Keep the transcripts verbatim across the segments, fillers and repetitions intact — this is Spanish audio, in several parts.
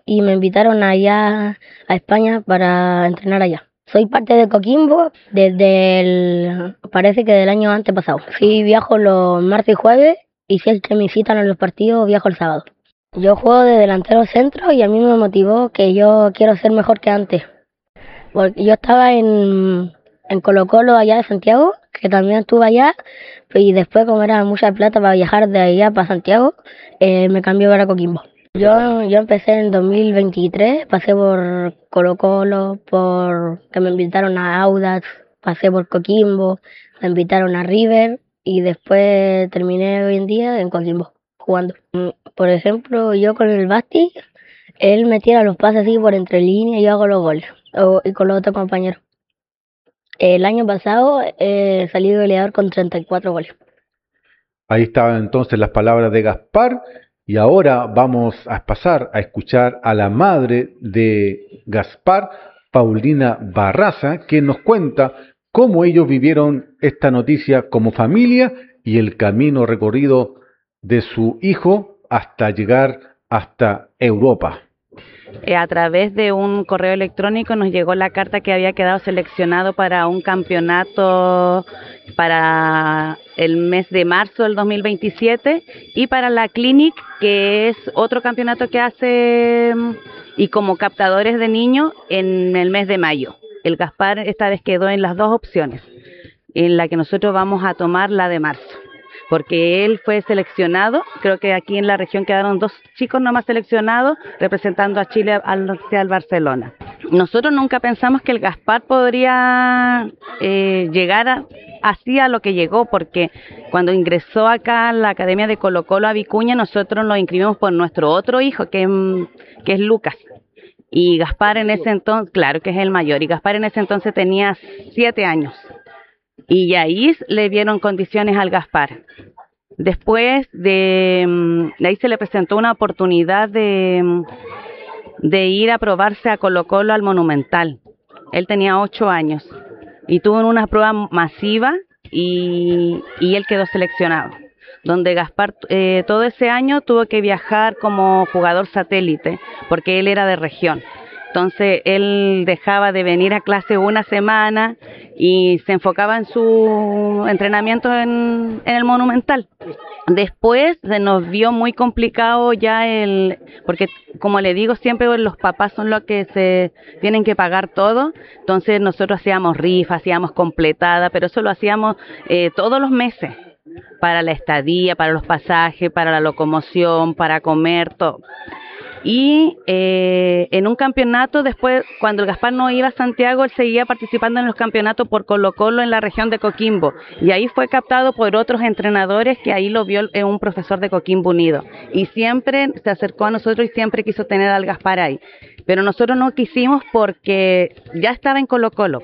y me invitaron allá a España para entrenar allá. Soy parte de Coquimbo desde el, parece que del año antepasado. Sí, viajo los martes y jueves y si es que me citan a los partidos, viajo el sábado. Yo juego de delantero centro y a mí me motivó que yo quiero ser mejor que antes. Porque yo estaba en, en Colo Colo allá de Santiago, que también estuve allá, y después como era mucha plata para viajar de allá para Santiago, eh, me cambié para Coquimbo. Yo, yo empecé en dos mil veintitrés, pasé por Colo Colo, por que me invitaron a Audax, pasé por Coquimbo, me invitaron a River y después terminé hoy en día en Coquimbo jugando. Mm, Por ejemplo, yo con el Basti, él me tira los pases así por entre líneas y yo hago los goles, o, y con los otros compañeros. El año pasado eh, salí goleador con treinta y cuatro goles. Ahí estaban entonces las palabras de Gaspar y ahora vamos a pasar a escuchar a la madre de Gaspar, Paulina Barraza, que nos cuenta cómo ellos vivieron esta noticia como familia y el camino recorrido de su hijo hasta llegar hasta Europa. Eh, a través de un correo electrónico nos llegó la carta que había quedado seleccionado para un campeonato para el mes de marzo del dos mil veintisiete y para la Clinic, que es otro campeonato que hace y como captadores de niños en el mes de mayo. El Gaspar esta vez quedó en las dos opciones, en la que nosotros vamos a tomar la de marzo, porque él fue seleccionado, creo que aquí en la región quedaron dos chicos nomás seleccionados, representando a Chile al, al Barcelona. Nosotros nunca pensamos que el Gaspar podría eh, llegar a, así a lo que llegó, porque cuando ingresó acá a la Academia de Colo Colo a Vicuña, nosotros lo inscribimos por nuestro otro hijo, que, que es Lucas. Y Gaspar en ese entonces, claro que es el mayor, y Gaspar en ese entonces tenía siete años. Y ahí le dieron condiciones al Gaspar. Después de, de ahí se le presentó una oportunidad de, de ir a probarse a Colo Colo al Monumental. Él tenía ocho años y tuvo una prueba masiva y, y él quedó seleccionado. Donde Gaspar eh, todo ese año tuvo que viajar como jugador satélite porque él era de región. Entonces él dejaba de venir a clase una semana y se enfocaba en su entrenamiento en, en el Monumental. Después se nos vio muy complicado ya el, porque como le digo siempre los papás son los que se tienen que pagar todo, entonces nosotros hacíamos rifas, hacíamos completada, pero eso lo hacíamos eh, todos los meses, para la estadía, para los pasajes, para la locomoción, para comer, todo. Y eh, en un campeonato después, cuando el Gaspar no iba a Santiago, él seguía participando en los campeonatos por Colo Colo en la región de Coquimbo. Y ahí fue captado por otros entrenadores que ahí lo vio un profesor de Coquimbo Unido. Y siempre se acercó a nosotros y siempre quiso tener al Gaspar ahí. Pero nosotros no quisimos porque ya estaba en Colo Colo.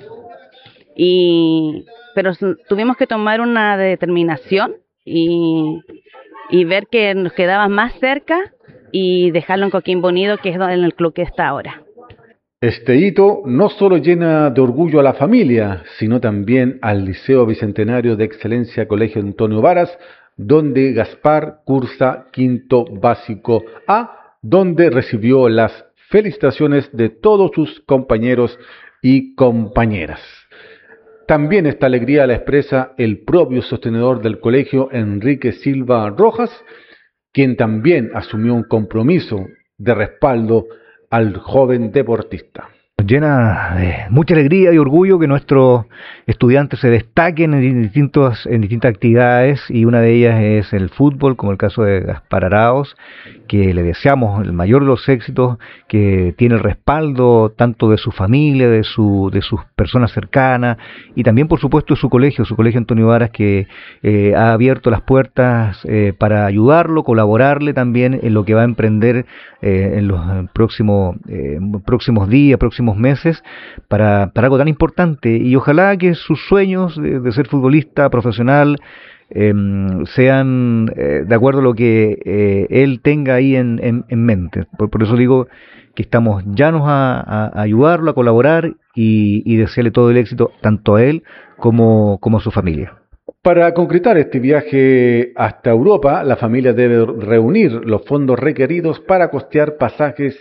Y, pero tuvimos que tomar una determinación y, y ver que nos quedaba más cerca y dejarlo en Coquimbo Unido, que es en el club que está ahora. Este hito no solo llena de orgullo a la familia, sino también al Liceo Bicentenario de Excelencia Colegio Antonio Varas, donde Gaspar cursa quinto básico A, donde recibió las felicitaciones de todos sus compañeros y compañeras. También esta alegría la expresa el propio sostenedor del colegio, Enrique Silva Rojas, quien también asumió un compromiso de respaldo al joven deportista. Llena de mucha alegría y orgullo que nuestros estudiantes se destaquen en, distintos, en distintas actividades, y una de ellas es el fútbol, como el caso de Gaspar Araos, que le deseamos el mayor de los éxitos, que tiene el respaldo tanto de su familia, de, su, de sus personas cercanas, y también por supuesto de su colegio, su colegio Antonio Varas, que eh, ha abierto las puertas eh, para ayudarlo, colaborarle también en lo que va a emprender eh, en los próximos, eh, próximos días, próximos meses para, para algo tan importante, y ojalá que sus sueños de, de ser futbolista profesional eh, sean eh, de acuerdo a lo que eh, él tenga ahí en, en, en mente. Por, por eso digo que estamos llanos a, a, a ayudarlo, a colaborar y, y desearle todo el éxito tanto a él como, como a su familia. Para concretar este viaje hasta Europa, la familia debe reunir los fondos requeridos para costear pasajes